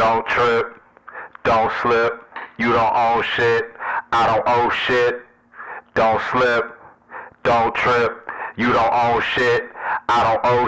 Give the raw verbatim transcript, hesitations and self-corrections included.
don't trip, don't slip. You don't own shit, I don't owe shit. Don't slip, don't trip. You don't own shit, I don't owe